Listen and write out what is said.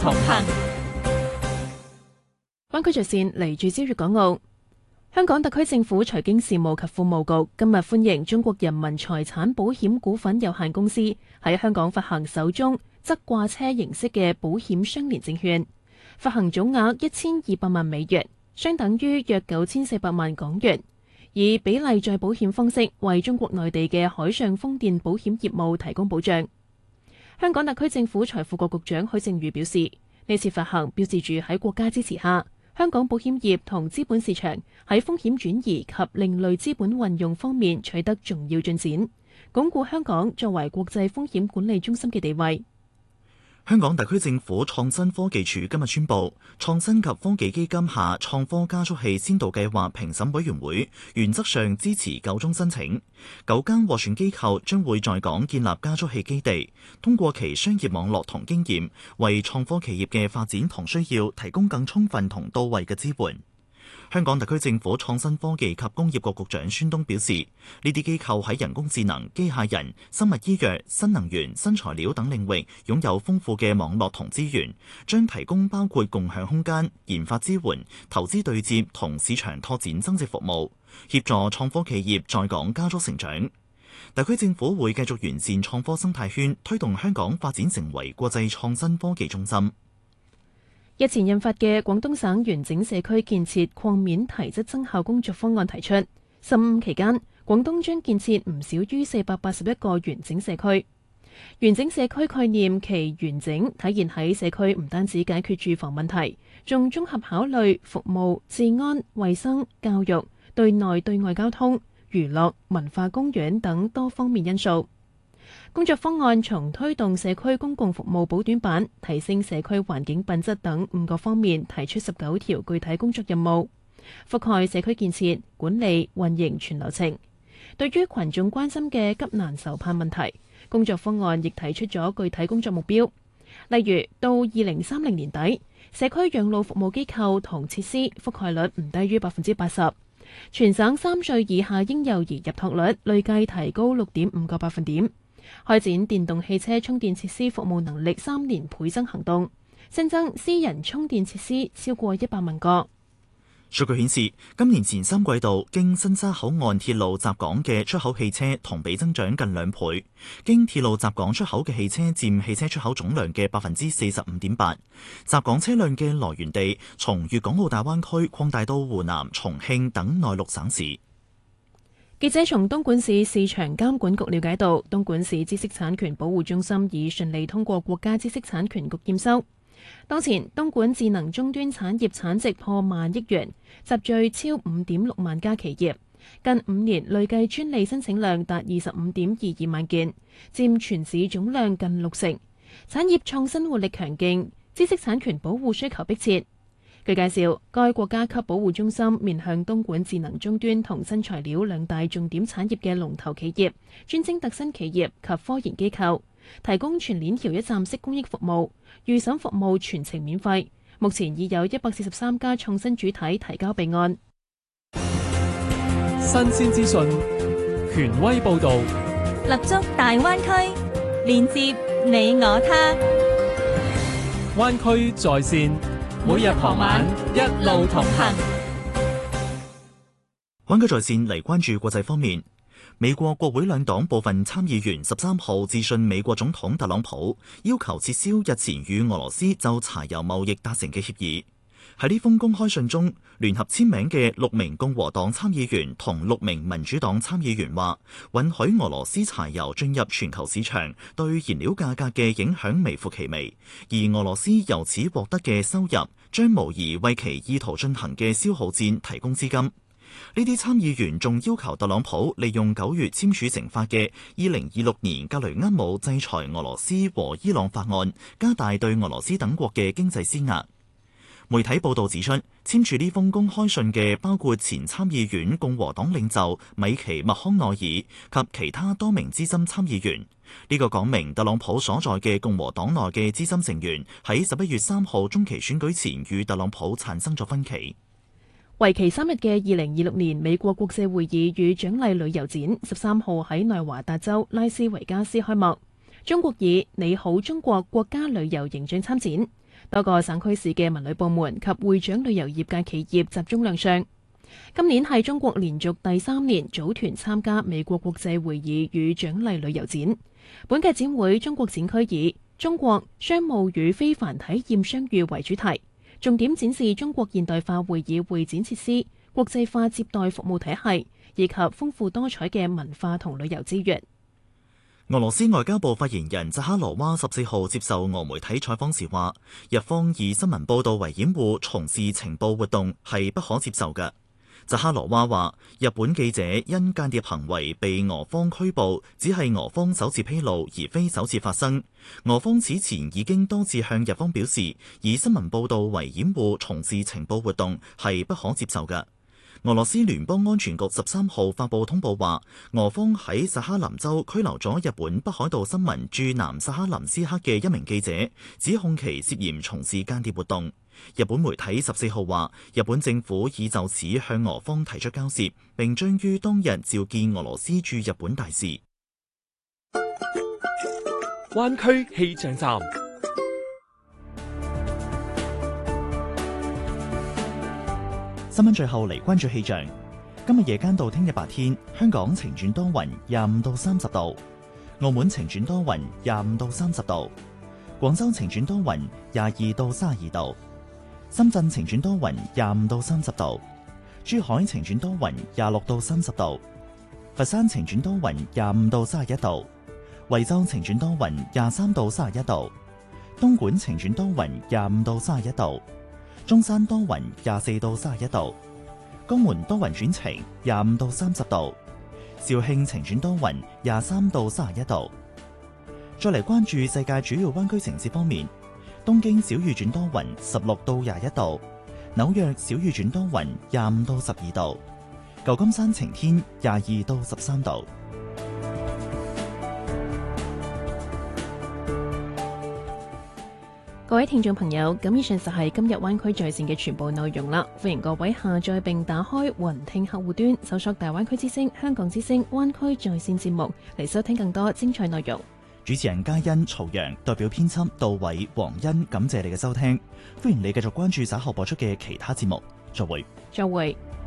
同行。 灣區着線嚟聚焦粵港澳。香港特區政府財經事務及庫務局今日歡迎中國人民財產保險股份有限公司喺香港發行首宗側掛車形式嘅保險相連證券，發行總額1200萬美元，相等於約9400萬港元，以比例再保險方式為中國內地嘅海上風電保險業務提供保障。香港特區政府財庫局局長許正宇表示，呢次發行標誌住喺國家支持下，香港保險業同資本市場喺風險轉移及另類資本運用方面取得重要進展，鞏固香港作為國際風險管理中心嘅地位。 香港特區政府創新科技署今日宣布，創新及科技基金下創科加速器先導計劃評審委員會原則上支持9宗申請，9間獲選機構將會在港建立加速器基地，通過其商業網絡同經驗，為創科企業嘅發展同需要提供更充分同到位嘅支援。香港特區政府創新科技及工業局局長孫東表示，呢啲機構喺人工智能、機械人、生物醫藥、新能源、新材料等領域擁有豐富嘅網絡同資源，將提供包括共享空間、研發支援、投資對接同市場拓展增值服務，協助創科企業在港加速成長。特區政府會繼續完善創科生態圈，推動香港發展成為國際創新科技中心。 日前印發嘅廣東省完整社區建設擴面提質增效工作方案提出，15期間，廣東將建設唔少於481個完整社區。完整社區概念其完整體現喺社區唔單止解決住房問題，仲綜合考慮服務、治安、衛生、教育、對內對外交通、娛樂、文化公園等多方面因素。工作方案從推動社區公共服務補短板、提升社區環境品質等5個方面提出19條具體工作任務，覆蓋社區建設、管理、運營全流程。對於群眾關心嘅急難愁盼問題，工作方案亦提出咗具體工作目標，例如到2030年底，社區養老服務機構同設施覆蓋率唔低於80%，全省3歲以下嬰幼兒入托率累計提高6.5個百分點。開展電動汽車充電設施服務能力3年倍增行動，新增私人充電設施超過100萬個。 數據顯示，今年前3季度經新沙口岸鐵路襲港嘅出口汽車同比增長近2倍，經鐵路襲港出口嘅汽車佔汽車出口總量嘅45.8%。襲港車輛嘅來源地從粵港澳大灣區擴大到湖南、重慶等內陸省市。 記者從東莞市市場監管局了解到，東莞市知識產權保護中心已順利通過國家知識產權局驗收。當前，東莞智能終端產業產值破萬億元，集聚超5.6萬家企業。近5年累計專利申請量達25.22萬件，佔全市總量近60%。產業創新活力強勁，知識產權保護需求迫切。據介紹，該國家級保護中心面向東莞智能終端同新材料2大重點產業嘅龍頭企業、專精特新企業及科研機構，提供全鏈條一站式公益服務，預審服務全程免費。目前已有143家創新主體提交備案。 新鮮資訊，權威報導， 立足大灣區，連接你我他。 灣區在線，每日傍晚一路同行。 灣區在線嚟關注國際方面，美國國會兩黨部分參議員13號致信美國總統特朗普，要求撤銷日前與俄羅斯就柴油貿易達成嘅協議。喺呢封公開信中，聯合簽名嘅6名共和黨參議員同6名民主黨參議員話，允許俄羅斯柴油進入全球市場對燃料價格嘅影響微乎其微，而俄羅斯由此獲得嘅收入將無疑為其意圖進行嘅消耗戰提供資金。呢啲參議員仲要求特朗普利用9月簽署成法嘅2026年格雷厄姆制裁俄羅斯和伊朗法案，加大對俄羅斯等國嘅經濟施壓。媒體報道指出，簽署呢封公開信嘅包括前參議院共和黨領袖米奇麥康奈爾及其他多名資深參議員。呢個講明特朗普所在嘅共和黨內嘅資深成員喺11月3號中期選舉前與特朗普產生咗分歧。 為期3日嘅2026年美國國際會議與獎勵旅遊展13號喺內華達州拉斯維加斯開幕。中國以你好中國國家旅遊形象參展。 多個省區市嘅文旅部門及會長旅遊業界企業集中亮相。今年係中國連續第3年組團參加美國國際會議與獎勵旅遊展。本屆展會中國展區以中國商務與非凡體驗相遇為主題，重點展示中國現代化會議會展設施、國際化接待服務體系以及豐富多彩嘅文化同旅遊資源。 俄羅斯外交部發言人扎哈羅娃14號接受俄媒體採訪時話，日方以新聞報導為掩護從事情報活動係不可接受嘅。扎哈羅娃話，日本記者因間諜行為被俄方拘捕，只係俄方首次披露，而非首次發生。俄方此前已經多次向日方表示，以新聞報導為掩護從事情報活動係不可接受嘅。俄羅斯聯邦安全局13號發布通報話，俄方喺薩哈林州拘留咗日本北海道新聞駐南薩哈林斯克嘅一名記者，指控其涉嫌從事間諜活動。日本媒體14號話，日本政府已就此向俄方提出交涉，並將於當日召見俄羅斯駐日本大使。 灣區氣象站。 新聞最後嚟關注氣象。今日夜間到聽日白天，香港晴轉多雲，25到30度；澳門晴轉多雲，25到30度；廣州晴轉多雲，22到32度；深圳晴轉多雲，25到30度；珠海晴轉多雲，26到30度；佛山晴轉多雲，25到31度；惠州晴轉多雲，23到31度；東莞晴轉多雲，25到31度；中山多雲24到31度，江門多雲轉晴25到30度，肇慶晴轉多雲23到31度。再嚟關注世界主要灣區城市方面，東京小雨轉多雲16到21度，紐約小雨轉多雲25到12度，舊金山晴天22到13度。 各位聽眾朋友，咁以上就係今日灣區在線嘅全部內容啦。歡迎各位下載並打開雲聽客戶端，搜索大灣區之聲、香港之聲、灣區在線節目嚟收聽更多精彩內容。 主持人嘉欣、曹陽代表編輯杜偉、黃欣，感謝你嘅收聽。歡迎你繼續關注稍後播出嘅其他節目。再會。 再會。